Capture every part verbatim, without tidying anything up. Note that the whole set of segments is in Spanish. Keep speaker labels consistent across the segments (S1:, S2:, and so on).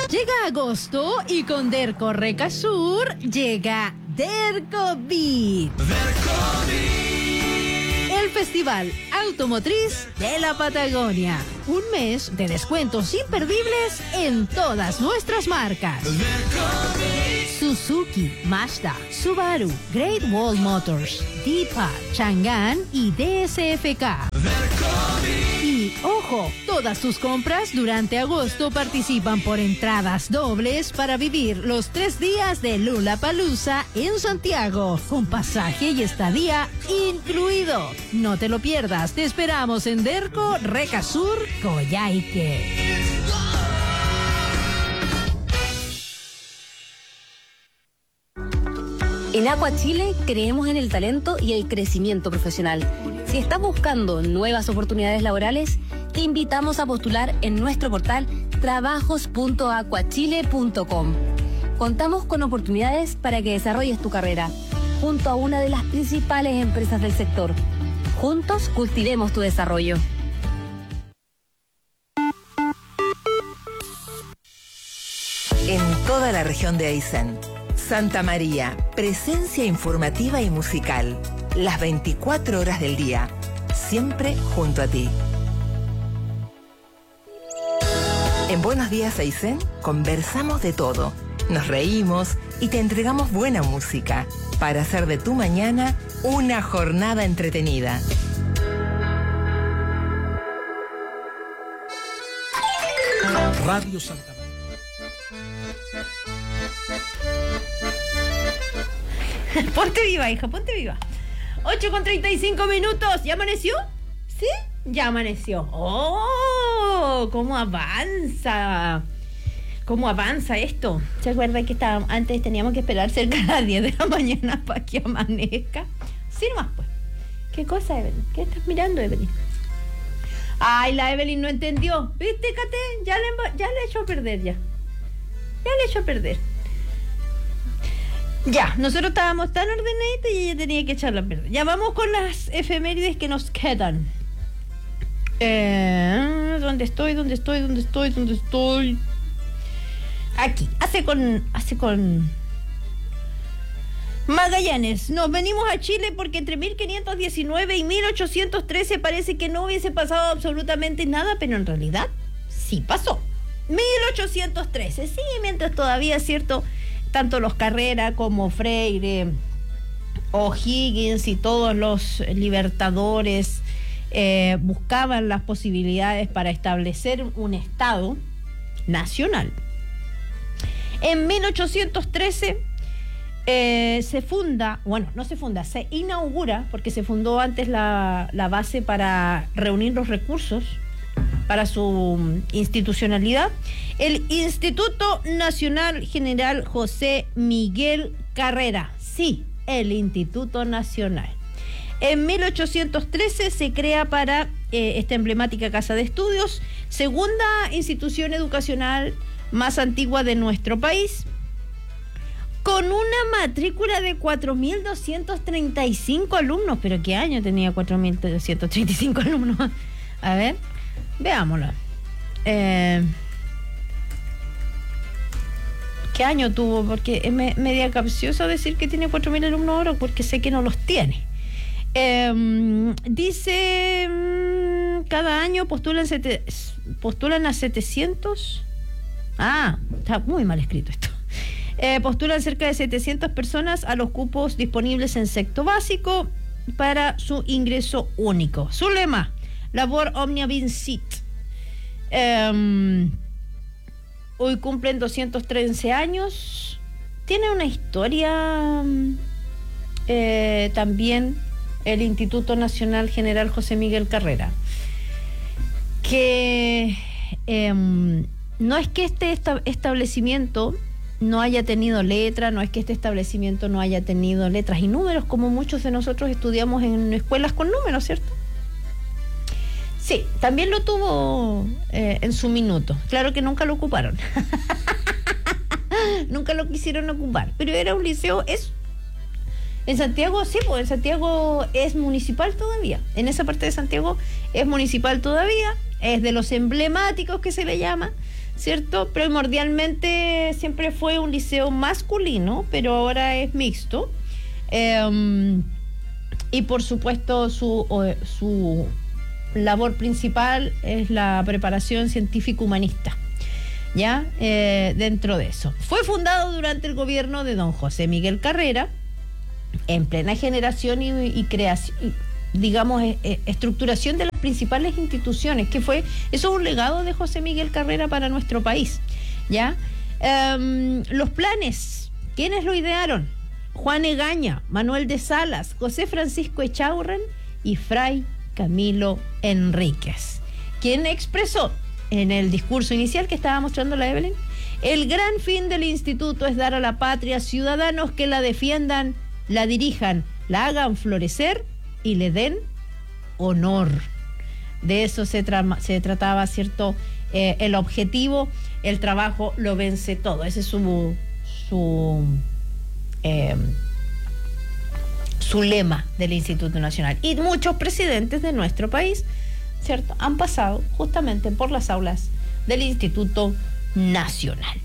S1: Llega agosto y con Derco Recasur llega Derco Beat. El festival automotriz de la Patagonia. Un mes de descuentos imperdibles en todas nuestras marcas. Suzuki, Mazda, Subaru, Great Wall Motors, Deepa, Chang'an y D S F K. Y ojo, todas tus compras durante agosto participan por entradas dobles para vivir los tres días de Lollapalooza en Santiago, con pasaje y estadía incluido. No te lo pierdas, te esperamos en Derco Recasur, Coyhaique.
S2: En Aqua Chile creemos en el talento y el crecimiento profesional. Si estás buscando nuevas oportunidades laborales, te invitamos a postular en nuestro portal trabajos punto aquachile punto com. Contamos con oportunidades para que desarrolles tu carrera junto a una de las principales empresas del sector. Juntos cultivemos tu desarrollo.
S3: En toda la región de Aysén, Santa María, presencia informativa y musical, las veinticuatro horas del día, siempre junto a ti. En Buenos Días Aysén conversamos de todo, nos reímos y te entregamos buena música para hacer de tu mañana una jornada entretenida.
S4: Radio Santa María.
S5: Ponte viva, hija, ponte viva. ocho con treinta y cinco minutos. ¿Ya amaneció? ¿Sí? Ya amaneció. ¡Oh! ¿Cómo avanza? ¿Cómo avanza esto? ¿Se acuerdan que estaba, antes teníamos que esperar cerca de las diez de la mañana para que amanezca? Sí, nomás, pues. ¿Qué cosa, Evelyn? ¿Qué estás mirando, Evelyn? Ay, la Evelyn no entendió. ¿Viste, Cate? Ya le, ya le echó a perder, ya. Ya le echó a perder. Ya, nosotros estábamos tan ordenaditos y ella tenía que echarla a perder. Ya vamos con las efemérides que nos quedan. Eh, ¿Dónde estoy? ¿Dónde estoy? ¿Dónde estoy? ¿Dónde estoy? Aquí. Hace con... Hace con... Magallanes. Nos venimos a Chile porque entre mil quinientos diecinueve y mil ochocientos trece parece que no hubiese pasado absolutamente nada, pero en realidad sí pasó. mil ochocientos trece. Sí, mientras todavía es cierto... Tanto los Carrera como Freire, O'Higgins y todos los libertadores eh, buscaban las posibilidades para establecer un Estado nacional. En mil ochocientos trece eh, se funda, bueno, no se funda, se inaugura, porque se fundó antes la, la base para reunir los recursos para su institucionalidad, el Instituto Nacional General José Miguel Carrera. Sí, el Instituto Nacional. En mil ochocientos trece se crea para eh, esta emblemática casa de estudios, segunda institución educacional más antigua de nuestro país, con una matrícula de cuatro mil doscientos treinta y cinco alumnos. ¿Pero qué año tenía cuatro mil doscientos treinta y cinco alumnos? A ver... Veámosla. Eh, ¿Qué año tuvo? Porque es me, media capciosa decir que tiene cuatro mil alumnos ahora, porque sé que no los tiene. Eh, dice, cada año postulan, sete, postulan a setecientos. Ah, está muy mal escrito esto. Eh, postulan cerca de setecientas personas a los cupos disponibles en sexto básico para su ingreso único. Su lema: Labor omnia vincit. Um, hoy cumplen doscientos trece años. Tiene una historia eh, también el Instituto Nacional General José Miguel Carrera. Que eh, no es que este esta, establecimiento no haya tenido letra, no es que este establecimiento no haya tenido letras y números, como muchos de nosotros estudiamos en escuelas con números, ¿cierto? Sí, también lo tuvo eh, en su minuto. Claro que nunca lo ocuparon. Nunca lo quisieron ocupar. Pero era un liceo, es... En Santiago, sí, pues en Santiago es municipal todavía. En esa parte de Santiago es municipal todavía. es de los emblemáticos que se le llama, ¿cierto? Primordialmente siempre fue un liceo masculino, pero ahora es mixto. Eh, y por supuesto su, su labor principal es la preparación científico-humanista, ¿ya? Eh, dentro de eso. Fue fundado durante el gobierno de don José Miguel Carrera, en plena generación y, y creación, digamos, eh, eh, estructuración de las principales instituciones, que fue, eso es un legado de José Miguel Carrera para nuestro país, ¿ya? Um, los planes, ¿quiénes lo idearon? Juan Egaña, Manuel de Salas, José Francisco Echaurren y Fray Camilo Enríquez, quien expresó en el discurso inicial que estaba mostrando la Evelyn: el gran fin del instituto es dar a la patria ciudadanos que la defiendan, la dirijan, la hagan florecer y le den honor. De eso se, tra- se trataba, ¿cierto? Eh, el objetivo, el trabajo lo vence todo. Ese es su su, eh, su lema del Instituto Nacional. Y muchos presidentes de nuestro país, ¿cierto?, han pasado justamente por las aulas del Instituto Nacional.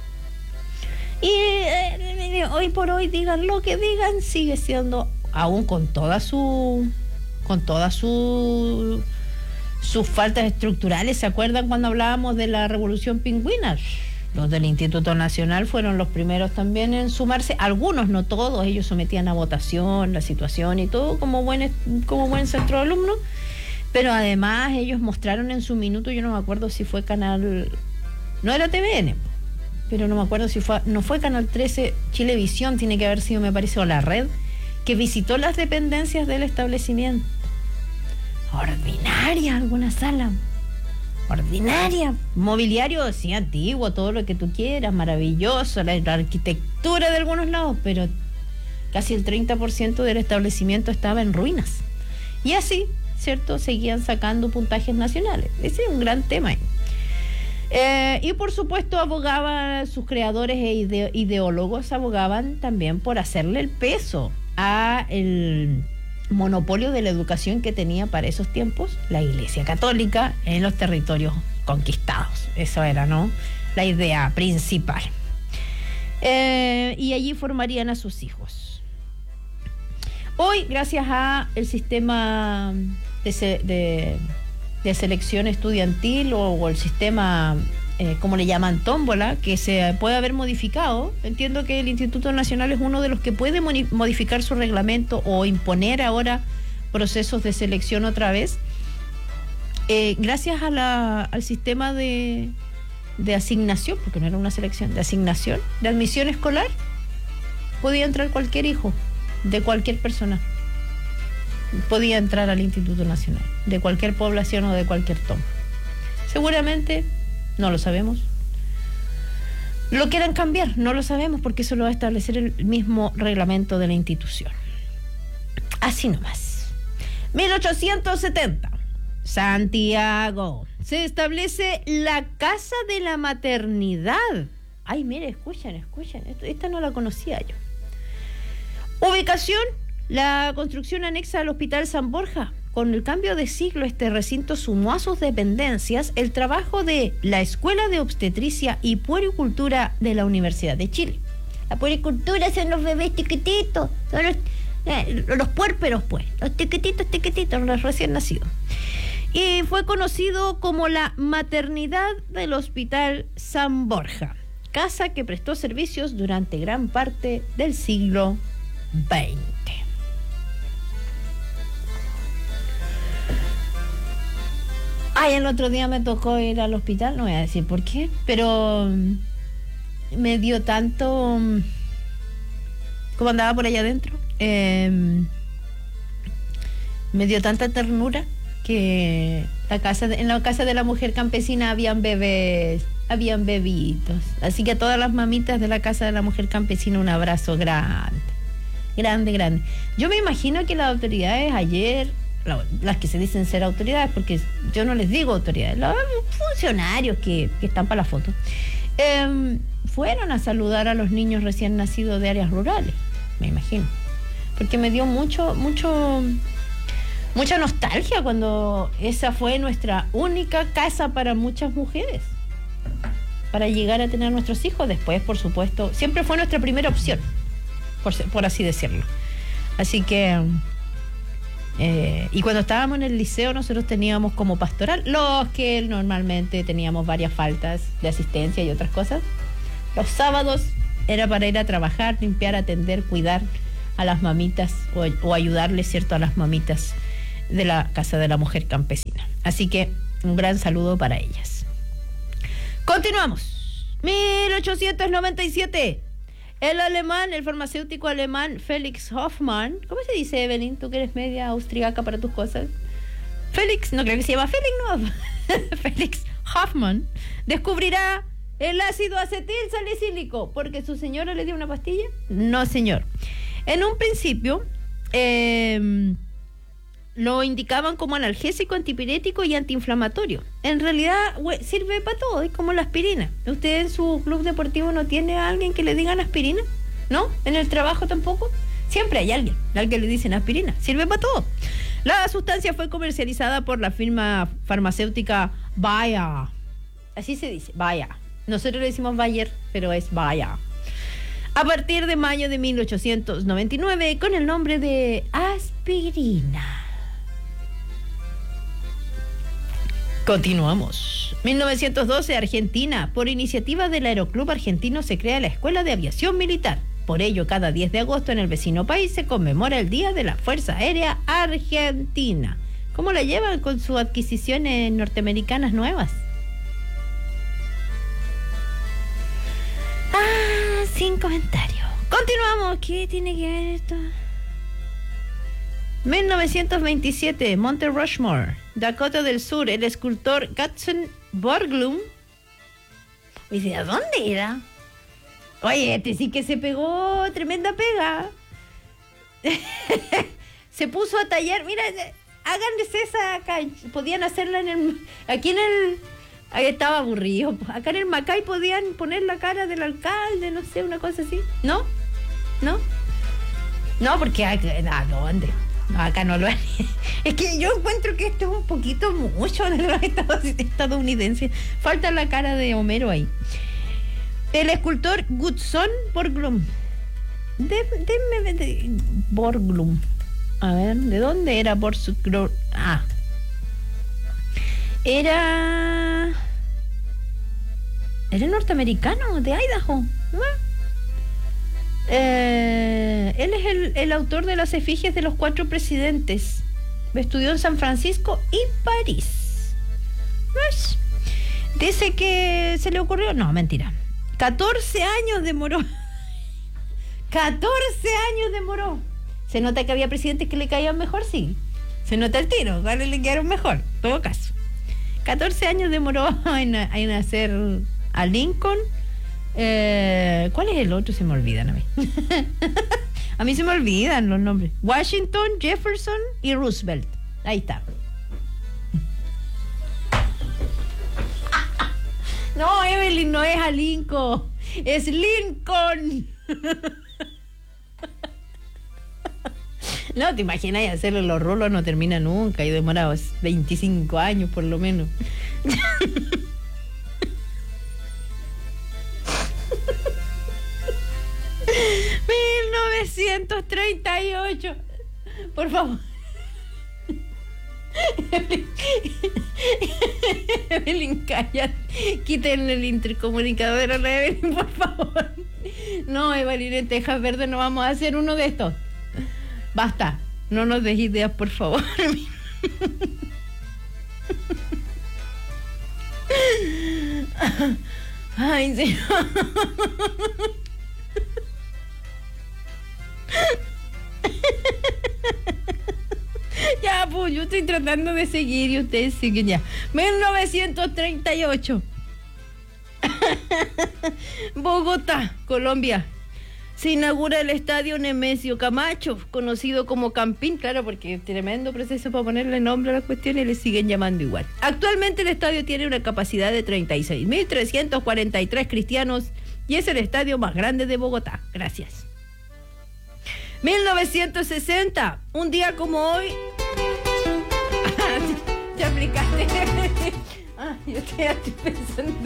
S5: Y eh, hoy por hoy, digan lo que digan, sigue siendo, aún con toda su con todas su sus faltas estructurales. ¿Se acuerdan cuando hablábamos de la Revolución Pingüina? Los del Instituto Nacional fueron los primeros también en sumarse, algunos, no todos. Ellos sometían a votación la situación y todo como buen como buen centro de alumnos, pero además ellos mostraron en su minuto, yo no me acuerdo si fue canal, no era T V N, pero no me acuerdo si fue, no fue Canal trece, Chilevisión tiene que haber sido, me parece, o La Red, que visitó las dependencias del establecimiento. Ordinaria alguna sala, ordinaria, mobiliario, sí, antiguo, todo lo que tú quieras, maravilloso, la, la arquitectura de algunos lados, pero casi el treinta por ciento del establecimiento estaba en ruinas. Y así, ¿cierto?, seguían sacando puntajes nacionales. Ese es un gran tema. Eh, y por supuesto abogaban, sus creadores e ide- ideólogos abogaban también por hacerle el peso a el monopolio de la educación que tenía para esos tiempos la Iglesia Católica en los territorios conquistados. Eso era, ¿no?, la idea principal. Eh, y allí formarían a sus hijos. Hoy, gracias a el sistema de, se- de de selección estudiantil o, o el sistema, eh, como le llaman, tómbola, que se puede haber modificado. Entiendo que el Instituto Nacional es uno de los que puede moni- modificar su reglamento o imponer ahora procesos de selección otra vez. Eh, gracias a la, al sistema de, de asignación, porque no era una selección, de asignación, de admisión escolar, podía entrar cualquier hijo de cualquier persona. Podía entrar al Instituto Nacional, de cualquier población o de cualquier tomo. Seguramente, no lo sabemos. Lo quieran cambiar, no lo sabemos, porque eso lo va a establecer el mismo reglamento de la institución. Así nomás. mil ochocientos setenta, Santiago. Se establece la Casa de la Maternidad. Ay, mire, escuchen, escuchen. Esta no la conocía yo. Ubicación: la construcción anexa al Hospital San Borja. Con el cambio de siglo, este recinto sumó a sus dependencias el trabajo de la Escuela de Obstetricia y Puericultura de la Universidad de Chile. La puericultura son los bebés chiquititos, son los, eh, los puérperos, pues, los chiquititos, chiquititos, los recién nacidos. Y fue conocido como la maternidad del Hospital San Borja, casa que prestó servicios durante gran parte del siglo veinte. Ay, el otro día me tocó ir al hospital, no voy a decir por qué, pero me dio tanto, como andaba por allá adentro, eh, me dio tanta ternura que la casa de, en la casa de la mujer campesina habían bebés, habían bebitos, así que a todas las mamitas de la casa de la mujer campesina un abrazo grande, grande, grande. Yo me imagino que las autoridades ayer, las que se dicen ser autoridades, porque yo no les digo autoridades, los funcionarios que, que están para la foto, eh, fueron a saludar a los niños recién nacidos de áreas rurales, me imagino, porque me dio mucho, mucho, mucha nostalgia cuando esa fue nuestra única casa para muchas mujeres, para llegar a tener nuestros hijos. Después, por supuesto, siempre fue nuestra primera opción, por, por así decirlo. Así que eh, y cuando estábamos en el liceo, nosotros teníamos como pastoral, los que normalmente teníamos varias faltas de asistencia y otras cosas, los sábados era para ir a trabajar, limpiar, atender, cuidar a las mamitas o, o ayudarles, ¿cierto?, a las mamitas de la Casa de la Mujer Campesina. Así que un gran saludo para ellas. Continuamos. mil ochocientos noventa y siete. El alemán, el farmacéutico alemán Felix Hoffmann. ¿Cómo se dice, Evelyn? Tú que eres media austriaca para tus cosas. Félix, no creo que se llama Félix, no. Felix Hoffmann descubrirá el ácido acetil salicílico porque su señora le dio una pastilla. No, señor. En un principio eh, lo indicaban como analgésico, antipirético y antiinflamatorio. En realidad we, sirve para todo, es como la aspirina. ¿Usted en su club deportivo no tiene a alguien que le digan aspirina? ¿No? ¿En el trabajo tampoco? Siempre hay alguien, al que le dicen aspirina. Sirve para todo. La sustancia fue comercializada por la firma farmacéutica Bayer. Así se dice, Bayer. Nosotros le decimos Bayer, pero es Bayer. A partir de mayo de mil ochocientos noventa y nueve, con el nombre de aspirina. Continuamos. mil novecientos doce, Argentina. Por iniciativa del Aeroclub Argentino se crea la Escuela de Aviación Militar. Por ello, cada diez de agosto en el vecino país se conmemora el Día de la Fuerza Aérea Argentina. ¿Cómo la llevan con sus adquisiciones norteamericanas nuevas? Ah, sin comentario. Continuamos. ¿Qué tiene que ver esto? mil novecientos veintisiete, Monte Rushmore, Dakota del Sur. El escultor Gutzon Borglum. Dice, ¿a dónde era? Oye, este sí que se pegó tremenda pega. Se puso a tallar. Mira, háganles esa acá. Podían hacerla en el... Aquí en el... Ahí estaba aburrido. Acá en el Macay podían poner la cara del alcalde, no sé, una cosa así. ¿No? ¿No? No, porque... ¿A dónde? No, acá no lo hay. Es que yo encuentro que esto es un poquito mucho de los estadounidenses. Falta la cara de Homero ahí. El escultor Gutzon Borglum. De, de, de, Borglum. A ver, ¿de dónde era Borglum? Ah. Era... Era norteamericano, de Idaho. ¿No? Eh, él es el, el autor de las efigies de los cuatro presidentes. Estudió en San Francisco y París. ¿Ves? Dice que se le ocurrió... No, mentira. catorce años demoró. catorce años demoró. Se nota que había presidentes que le caían mejor, sí. Se nota el tiro, ¿cuáles le quedaron mejor? En todo caso. catorce años demoró en, en hacer a Lincoln. Eh, ¿Cuál es el otro? Se me olvidan a mí. A mí se me olvidan los nombres. Washington, Jefferson y Roosevelt. Ahí está. No, Evelyn, no es a Lincoln. Es Lincoln. No, te imaginas hacerle los rolos, no termina nunca. Y demorado veinticinco años por lo menos. mil novecientos treinta y ocho. Por favor. Evelyn, calla. Quítenle el intercomunicador a la Evelyn, por favor. No, Evelyn, en Tejas Verde no vamos a hacer uno de estos. Basta, no nos des ideas, por favor. Ay, señor. Ya, pues yo estoy tratando de seguir y ustedes siguen ya. mil novecientos treinta y ocho. Bogotá, Colombia. Se inaugura el estadio Nemesio Camacho, conocido como Campín, claro, porque es tremendo proceso para ponerle nombre a las cuestiones y le siguen llamando igual. Actualmente el estadio tiene una capacidad de treinta y seis mil trescientos cuarenta y tres cristianos y es el estadio más grande de Bogotá. Gracias. mil novecientos sesenta, un día como hoy, te aplicaste. Ah, yo te estoy pensando